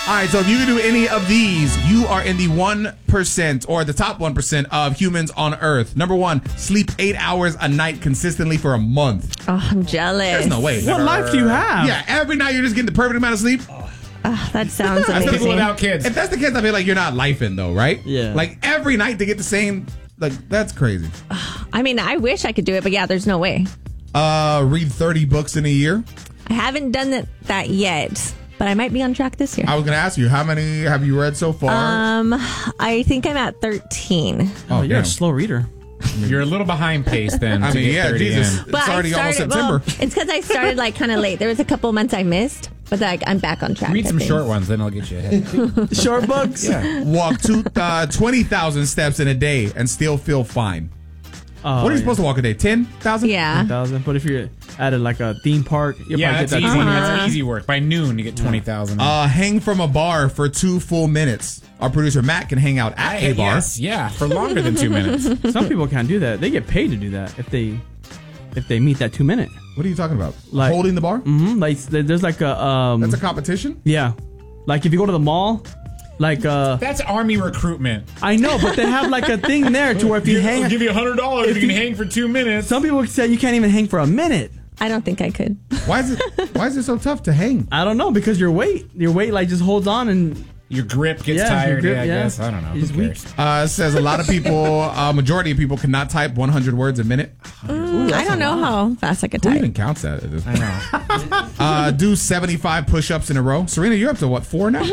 All right, so if you can do any of these, you are in the 1% or the top 1% of humans on Earth. Number 1, sleep 8 hours a night consistently for a month. Oh, I'm jealous. There's no way. What life do you have? Yeah, every night you're just getting the perfect amount of sleep. That sounds That's people amazing. without kids. If that's the case, I feel like you're not lifing though, right? Yeah. Like every night to get the same, like that's crazy. I mean, I wish I could do it, but yeah, there's no way. Read 30 books in a year. I haven't done that yet, but I might be on track this year. I was going to ask you, how many have you read so far? I think I'm at 13. Oh, you're damn. a slow reader. You're a little behind pace then. I to mean, get yeah, 30 Jesus. in. It's already almost September. Well, it's because I started like kind of late. There was a couple months I missed, but like I'm back on track. Read I some think. short ones, then I'll get you ahead. Short books? Yeah. Walk 20,000 steps in a day and still feel fine. What are you supposed to walk a day? 10,000? Yeah. 1,000. But if you're at like a theme park, you'll Yeah, probably that's get that easy. 20. That's easy work. By noon, you get 20,000. Hang from a bar for 2 full minutes. Our producer Matt can hang out at a bar. Yes, yeah, for longer than 2 minutes. Some people can't do that. They get paid to do that if they meet that 2 minute. What are you talking about? Like- Holding the bar? Mm-hmm. Like there's like a That's a competition? yeah, like if you go to the mall, like That's army recruitment. I know, but they have like a thing there to where if you hang, I'll give you $100 if you can you- hang for 2 minutes. some people say you can't even hang for a minute. I don't think I could. Why is it so tough to hang? I don't know because your weight like just holds on and Your grip gets Yeah, tired. your grip, I yeah. guess. I don't know. It's Who weak. cares? It says a lot of people, majority of people cannot type 100 words a minute. I don't know how fast I could Who type. even counts that at this point? I know. Do 75 push-ups in a row. Serena, you're up to what, 4 now?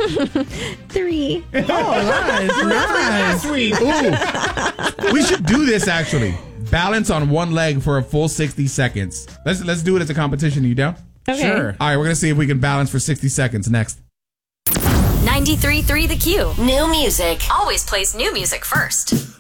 3. nice. Sweet. Ooh. We should do this actually. Balance on one leg for a full 60 seconds. Let's do it as a competition. Are you down? Okay. Sure. All right, we're going to see if we can balance for 60 seconds next. 93.3 The Q. New music. Always plays new music first.